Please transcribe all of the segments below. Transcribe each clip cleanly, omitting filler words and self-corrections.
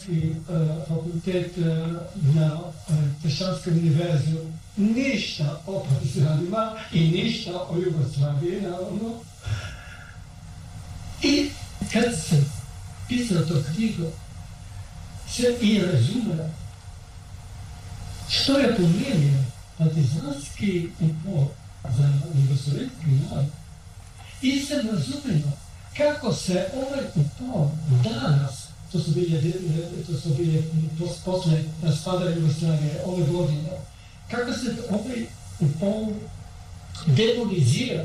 Filozofski fakultet na Kršćanskoj univerzi, ništa o partizanima i ništa o Jugoslaviji, naravno. I kad sam pisao to knjigu, se i razumio što je promijenio partizanski upor za jugoslovenski narod. I sam razumio kako se ovaj upor danas, to su bili posle raspada Jugoslavije ove godine, kako se ovaj upor demonizira.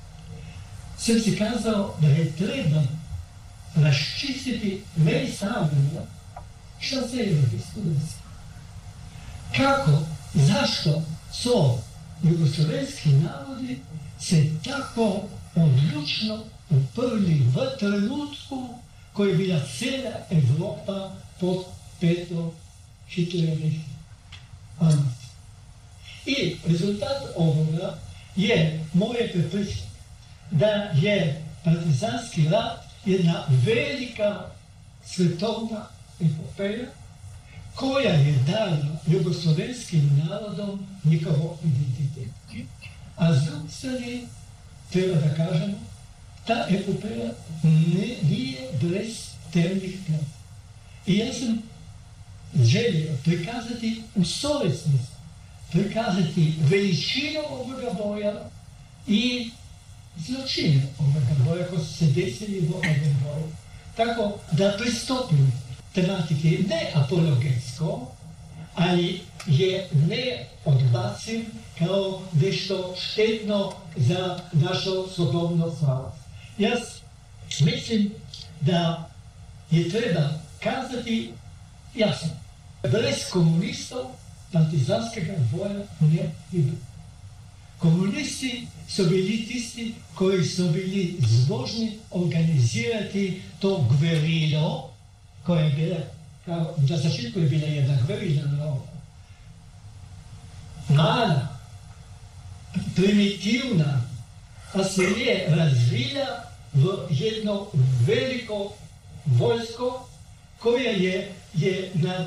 Sam si kazao da je treba raščistiti meni samima šta se je studentski. Kako, zašto su jugoslovenski narodi se tako odlučno uprli v trenutku koji je bila cijela Evropa pod peto Hitlerovih ambicija. I rezultat ovoga je moje prepričanje da je partizanski rat jedna velika svetovna epopeja koja je dala jugoslovenskim narodom njihovo identitet. A s druge strane, treba da kažemo, ta epopeja nije bez temnih plana. I ja sam želio prikazati u sovjesnosti, prikazati veličinu ovoga boja i zločine ovoga boja koji su se desili u ovom boju. Tako da pristupim tematike ne apologetsko, ali je ne odbacim kao nešto štetno za našu slobodnu slavost. Ja mislim da je treba kazati jasno, bez komunistov partizanskega boja ne bi bilo. Komunisti su bili tisti koji su bili zmožni organizirati to gverilo, koja je bila, na začetku je bila jedna gverila, mala, primitivna, pa se je razvila v jedno veliko vojsko, koja je na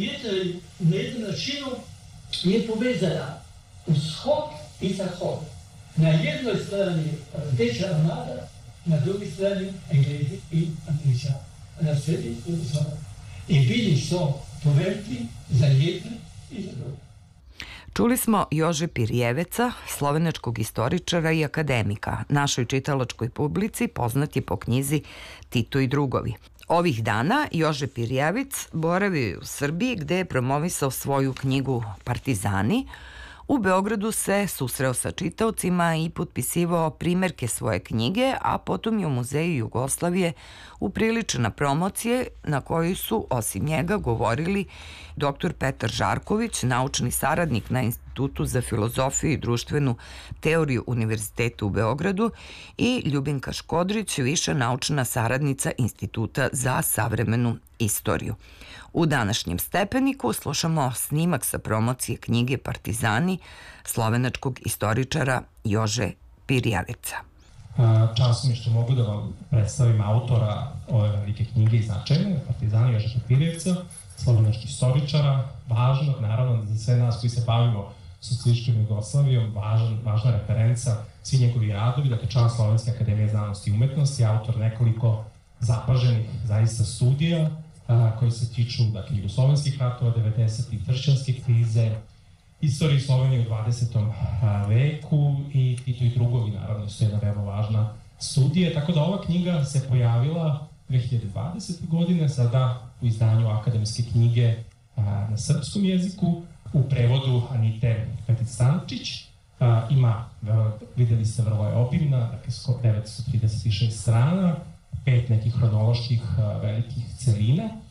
jedan način je povezala vzhod i zahod. Na jednoj strani Rdeča armada, na drugi strani Englezi i Angličani. Na sredi Jugoslavije. I bili su povezani za jedne i za druge. Čuli smo Jože Pirjeveca, slovenačkog istoričara i akademika. Našoj čitalačkoj publici poznat je po knjizi Tito i drugovi. Ovih dana Jože Pirjevec boravi u Srbiji gde je promovisao svoju knjigu Partizani. U Beogradu se susreo sa čitaocima i potpisivao primerke svoje knjige, a potom je u Muzeju Jugoslavije upriličen na promocije na kojoj su osim njega govorili dr. Petar Žarković, naučni saradnik na Institutu za filozofiju i društvenu teoriju Univerziteta u Beogradu, i Ljubinka Škodrić, viša naučna saradnica Instituta za savremenu istoriju. U današnjem Stepeniku slušamo snimak sa promocije knjige Partizani slovenačkog istoričara Jože Pirjeveca. Čast mi što mogu da vam predstavim autora ove velike knjige i značajne, Partizani Jožefa Pirjevca, slovenačkog istoričara, važnog, naravno, za sve nas koji se bavimo socijalističkom Jugoslavijom, važna referenca, svi njegovi radovi, dakle član Slovenske akademije znanosti i umetnosti, autor nekoliko zapaženih zaista studija koji se tiču jugoslovenskih ratova, 90-ih, kršćanske krize, istoriji Slovenije u 20. veku i Tito i drugovi, naravno, su jedna veoma važna studija, tako da ova knjiga se pojavila 2020. godine, sada u izdanju akademske knjige na srpskom jeziku, u prevodu Anite Petic-Stančić. Videli ste, vrlo je obimna, dakle 936 strana, 5 nekih hronoloških velikih celina.